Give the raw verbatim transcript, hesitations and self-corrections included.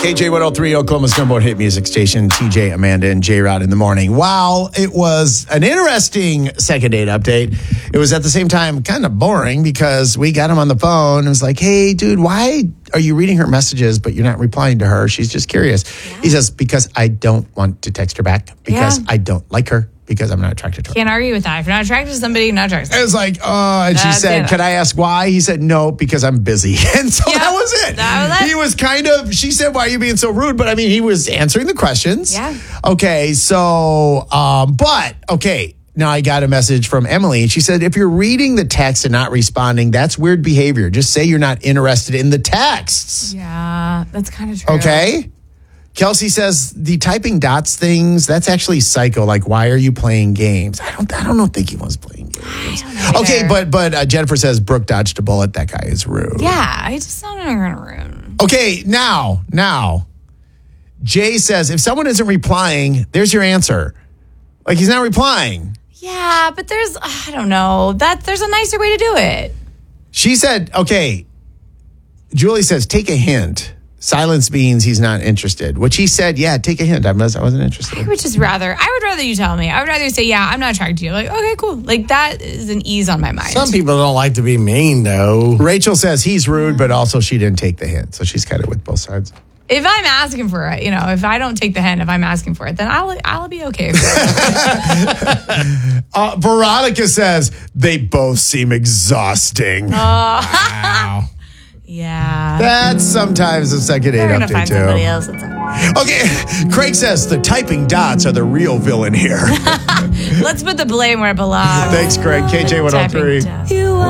K J one oh three, Oklahoma's number one hit music station, T J, Amanda, and J-Rod in the morning. Wow, it was an interesting second date update. It was at the same time kind of boring because we got him on the phone. It was like, hey, dude, why are you reading her messages, but you're not replying to her? She's just curious. Yeah. He says, because I don't want to text her back, because yeah. I don't like her, because I'm not attracted to her. Can't argue with that. If you're not attracted to somebody, you're not attracted to somebody. It was like, oh, and she said, could I ask why? He said, no, because I'm busy. And so yep. that was it. That was it. He was kind of, she said, why are you being so rude? But I mean, he was answering the questions. Yeah. Okay, so, um, but, okay. Now I got a message from Emily, and she said, if you're reading the text and not responding, that's weird behavior. Just say you're not interested in the texts. Yeah, that's kind of true. Okay. Kelsey says the typing dots things, that's actually psycho. Like, why are you playing games? I don't I don't know, think he was playing games. I don't know okay, either. but but uh, Jennifer says Brooke dodged a bullet. That guy is rude. Yeah, I just don't know in a room. Okay, now, now, Jay says if someone isn't replying, there's your answer. Like, he's not replying. Yeah, but there's, I don't know, that there's a nicer way to do it. She said, okay, Julie says, take a hint. Silence means he's not interested. Which he said, yeah, take a hint. I, was, I wasn't interested. I would just rather, I would rather you tell me. I would rather you say, yeah, I'm not attracted to you. Like, okay, cool. Like, that is an ease on my mind. Some people don't like to be mean, though. Rachel says he's rude, but also she didn't take the hint. So she's kind of with both sides. If I'm asking for it, you know, if I don't take the hint, if I'm asking for it, then I'll I'll be okay with it. uh, Veronica says they both seem exhausting. Oh. Wow. Yeah. That's sometimes a second date We're update, find too. Somebody else. That's okay. Craig says the typing dots are the real villain here. Let's put the blame where it belongs. Thanks, Craig. K J one oh three.